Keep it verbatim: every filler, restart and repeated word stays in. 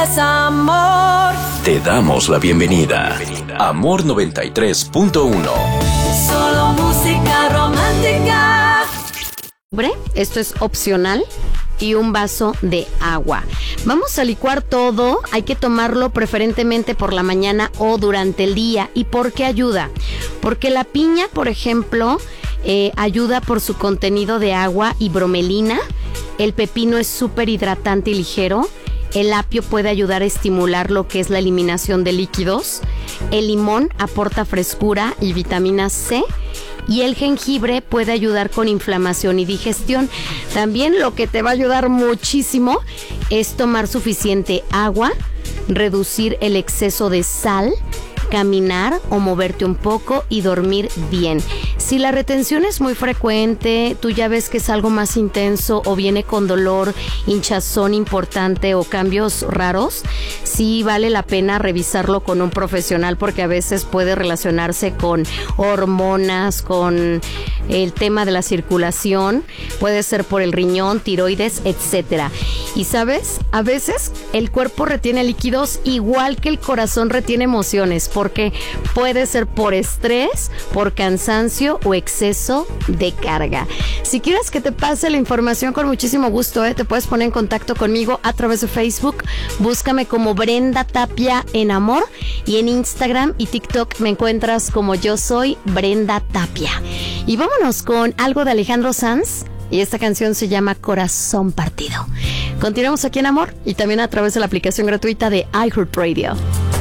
Es amor. Te damos la bienvenida. Amor noventa y tres punto uno. Solo música romántica. Esto es opcional. Y un vaso de agua. Vamos a licuar todo. Hay que tomarlo preferentemente por la mañana o durante el día. ¿Y por qué ayuda? Porque la piña, por ejemplo, eh, ayuda por su contenido de agua y bromelina. El pepino es súper hidratante y ligero. El apio puede ayudar a estimular lo que es la eliminación de líquidos. El limón aporta frescura y vitamina C. Y el jengibre puede ayudar con inflamación y digestión. También lo que te va a ayudar muchísimo es tomar suficiente agua, reducir el exceso de sal, caminar o moverte un poco y dormir bien. Si la retención es muy frecuente, tú ya ves que es algo más intenso o viene con dolor, hinchazón importante o cambios raros, sí vale la pena revisarlo con un profesional porque a veces puede relacionarse con hormonas, con el tema de la circulación, puede ser por el riñón, tiroides, etcétera. Y sabes, a veces el cuerpo retiene líquidos igual que el corazón retiene emociones, porque puede ser por estrés, por cansancio o exceso de carga. Si quieres que te pase la información, con muchísimo gusto, ¿eh? Te puedes poner en contacto conmigo a través de Facebook. Búscame como Brenda Tapia en Amor, y en Instagram y TikTok me encuentras como Yo Soy Brenda Tapia. Y vámonos con algo de Alejandro Sanz, y esta canción se llama Corazón Partido. Continuamos aquí en Amor y también a través de la aplicación gratuita de iHeartRadio.